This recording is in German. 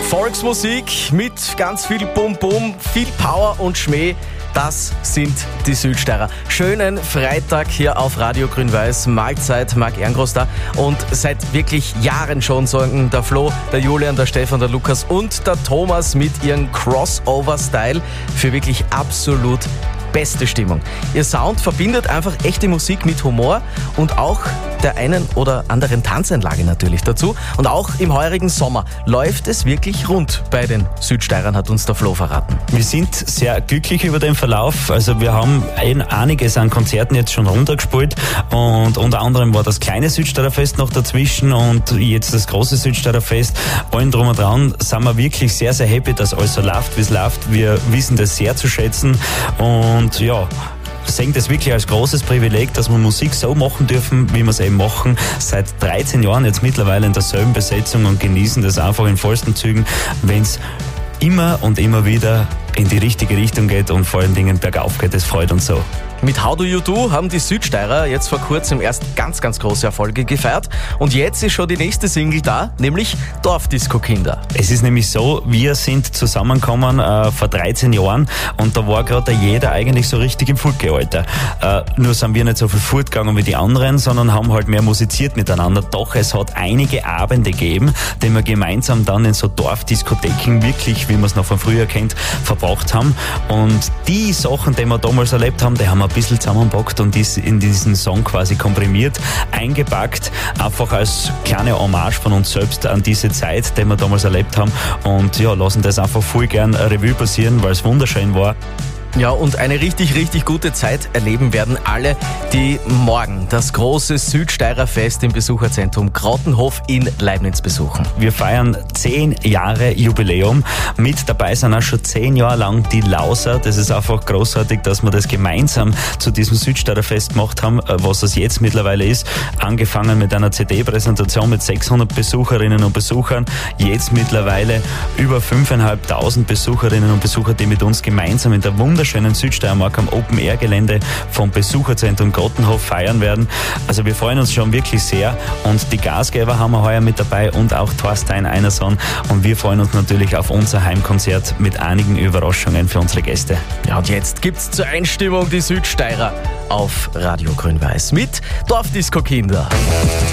Volksmusik mit ganz viel Bum-Bum, viel Power und Schmäh. Das sind die Südsteirer. Schönen Freitag hier auf Radio Grün-Weiß. Mahlzeit, Marc Ehrengroß da. Und seit wirklich Jahren schon sorgen der Flo, der Julian, der Stefan, der Lukas und der Thomas mit ihrem Crossover-Style für wirklich absolut beste Stimmung. Ihr Sound verbindet einfach echte Musik mit Humor und auch der einen oder anderen Tanzeinlage natürlich dazu. Und auch im heurigen Sommer läuft es wirklich rund bei den Südsteirern, hat uns der Flo verraten. Wir sind sehr glücklich über den Verlauf. Also wir haben einiges an Konzerten jetzt schon runtergespielt und unter anderem war das kleine Südsteirerfest noch dazwischen und jetzt das große Südsteirerfest. Allen drum und dran sind wir wirklich sehr, sehr happy, dass alles so läuft, wie es läuft. Wir wissen das sehr zu schätzen und ja, sehen das wirklich als großes Privileg, dass wir Musik so machen dürfen, wie wir es eben machen. Seit 13 Jahren jetzt mittlerweile in derselben Besetzung und genießen das einfach in vollsten Zügen, wenn es immer und immer wieder in die richtige Richtung geht und vor allen Dingen bergauf geht. Das freut uns so. Mit How Do You Do haben die Südsteirer jetzt vor kurzem erst ganz, ganz große Erfolge gefeiert. Und jetzt ist schon die nächste Single da, nämlich Dorfdisco-Kinder. Es ist nämlich so, wir sind zusammengekommen vor 13 Jahren und da war gerade jeder eigentlich so richtig im Fortgehalter. Nur sind wir nicht so viel fortgegangen wie die anderen, sondern haben halt mehr musiziert miteinander. Doch es hat einige Abende gegeben, die wir gemeinsam dann in so Dorfdiskotheken wirklich, wie man es noch von früher kennt, verbracht haben. Und die Sachen, die wir damals erlebt haben, die haben wir ein bisschen zusammengepackt und in diesen Song quasi komprimiert, eingepackt, einfach als kleine Hommage von uns selbst an diese Zeit, die wir damals erlebt haben und ja, lassen das einfach voll gern Revue passieren, weil es wunderschön war. Ja, und eine richtig, richtig gute Zeit erleben werden alle, die morgen das große Südsteirerfest im Besucherzentrum Grottenhof in Leibniz besuchen. Wir feiern 10 Jahre Jubiläum. Mit dabei sind auch schon 10 Jahre lang die Lauser. Das ist einfach großartig, dass wir das gemeinsam zu diesem Südsteirerfest gemacht haben, was es jetzt mittlerweile ist. Angefangen mit einer CD-Präsentation mit 600 Besucherinnen und Besuchern. Jetzt mittlerweile über 5.500 Besucherinnen und Besucher, die mit uns gemeinsam in der wunderschönen Südsteiermark am Open-Air-Gelände vom Besucherzentrum Grottenhof feiern werden. Also wir freuen uns schon wirklich sehr und die Gastgeber haben wir heuer mit dabei und auch Thorstein Einerson und wir freuen uns natürlich auf unser Heimkonzert mit einigen Überraschungen für unsere Gäste. Ja, und jetzt gibt's zur Einstimmung die Südsteirer auf Radio Grün-Weiß mit Dorfdisco-Kinder.